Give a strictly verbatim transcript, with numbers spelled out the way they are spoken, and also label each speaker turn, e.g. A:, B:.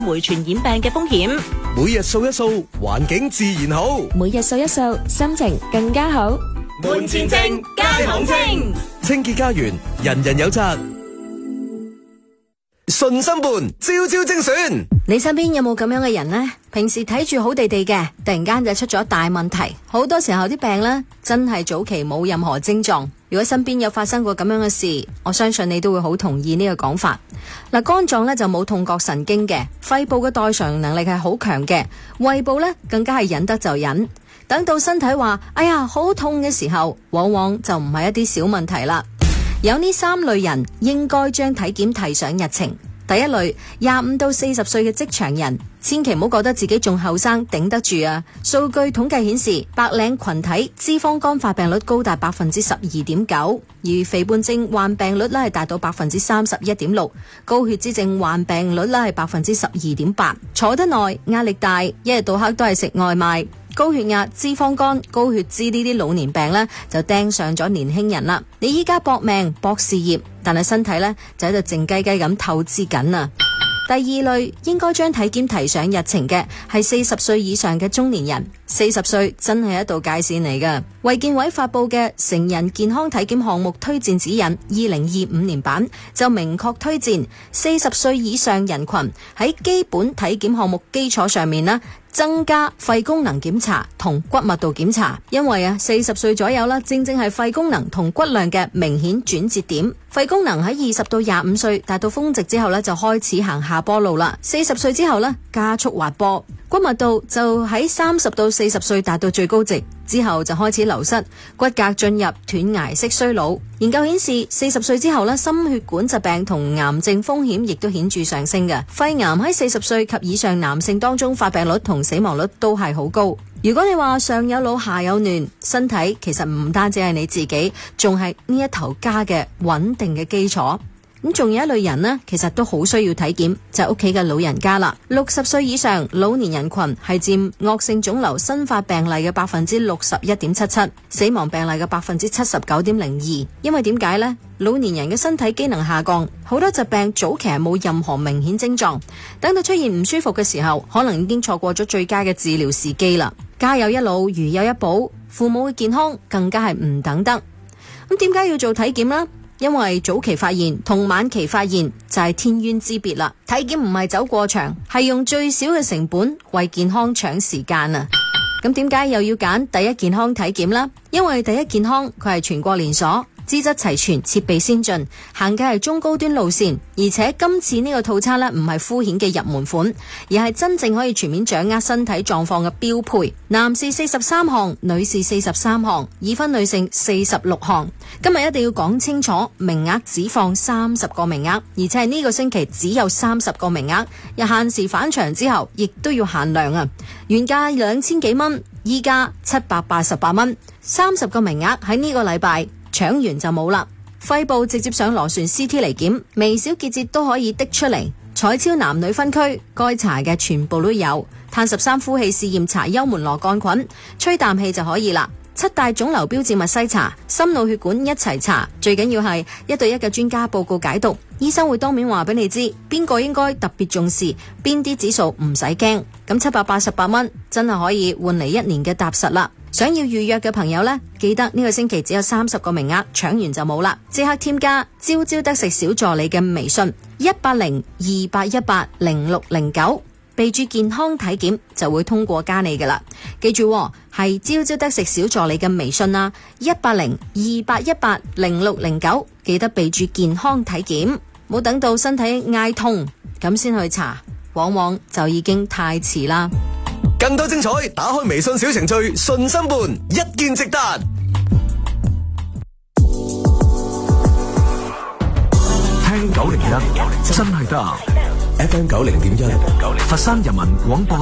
A: 會傳染病嘅風險。
B: 每日掃一掃，環境自然好。
C: 每日掃一掃，心情更加好。
A: 門前正，街巷清，
B: 清潔家園，人人有責。順心伴，朝朝精選。
C: 你身邊有冇咁樣嘅人呢？平時睇住好地地嘅，突然間就出咗大問題。好多時候啲病呢，真係早期冇任何症狀。如果身邊有發生過咁樣嘅事，我相信你都會好同意呢個講法。嗱，肝臟呢就冇痛覺神經嘅，肺部嘅代償能力係好強嘅，胃部呢更加係忍得就忍。等到身體話哎呀好痛嘅時候，往往就唔係一啲小問題啦。有呢三類人應該將體檢提上日程。第一類，廿五到四十歲嘅職場人，千祈唔好覺得自己仲後生頂得住啊！數據統計顯示，白領群體脂肪肝發病率高達百分之十二點九，而肥胖症患病率咧係達到百分之三十一點六，高血脂症患病率咧係百分之十二點八。坐得耐，壓力大，一日到黑都係食外賣。高血壓、脂肪肝、高血脂呢啲老年病呢，就盯上咗年輕人啦。你依家搏命搏事業，但係身體呢，就喺度靜雞雞咁透支緊啊。第二類應該將體檢提上日程嘅係四十歲以上嘅中年人。四十歲真係一道界線嚟㗎。衛健委發佈嘅成人健康體檢項目推薦指引二零二五年版就明確推薦四十歲以上人群喺基本體檢項目基礎上面呢，增加肺功能檢查同骨密度檢查。因為啊，四十歲左右啦，正正係肺功能同骨量嘅明顯轉折點。肺功能喺二十到廿五歲達到峰值之後呢，就開始行下坡路啦。四十歲之後呢，加速滑坡。骨密度就喺三十到四十歲達到最高值之後就開始流失，骨骼進入斷崖式衰老。研究顯示，四十歲之後呢，心血管疾病同癌症風險亦都顯著上升嘅。肺癌喺四十歲及以上男性當中發病率同死亡率都係好高。如果你話上有老下有嫩，身體其實唔單止係你自己，仲係呢一頭家嘅穩定嘅基礎。咁仲有一類人呢，其實都好需要體檢，就係屋企嘅老人家啦。六十歲以上老年人群係佔惡性腫瘤新發病例嘅百分之六十一點七七，死亡病例嘅百分之七十九點零二。因為點解呢？老年人嘅身體機能下降，好多疾病早期係冇任何明顯症狀，等到出現唔舒服嘅時候，可能已經錯過咗最佳嘅治療時機啦。家有一老，如有一寶，父母嘅健康更加係唔等得。咁點解要做體檢呢？因為早期發現同晚期發現就係天淵之別啦。體檢唔係走過場，係用最少嘅成本為健康搶時間啊！咁點解又要揀第一健康體檢呢？因為第一健康佢係全國連鎖，資質齊全，設備先進，行嘅係中高端路線，而且今次呢個套餐呢，唔係敷衍嘅入門款，而係真正可以全面掌握身體狀況嘅標配。男士四十三項，女士四十三項，已婚女性四十六項。今日一定要講清楚，名額只放三十個名額，而且係呢個星期只有三十個名額，日限時返場之後亦都要限量啊！原價兩千幾蚊，依家七百八十八蚊，三十個名額喺呢個禮拜搶完就冇啦。肺部直接上螺旋 C T 嚟檢，微小結節都可以滴出嚟。彩超男女分區，該查嘅全部都有。碳十三呼氣試驗查幽門螺桿菌，吹啖氣就可以啦。七大腫瘤標誌物篩查，心腦血管一齊查，最緊要係一對一嘅專家報告解讀，醫生會當面話俾你知邊個應該特別重視，邊啲指數唔使驚。咁七百八十八蚊真係可以換嚟一年嘅踏實啦。想要預約嘅朋友呢，記得呢個星期只有三十個名額，搶完就冇啦。即刻添加朝朝得食小助理嘅微信一八零二八一八零六零九，備注健康體檢就會通過加你噶啦。記住係朝朝得食小助理嘅微信啦，一八零二八一八零六零九，記得備注健康體檢，冇等到身體嗌痛咁先去查，往往就已經太遲啦。
B: 更多精彩，打開微信小程序順心伴，一鍵直達。
D: 聽九零一真係得 ，F M 九零點一，佛山人民廣播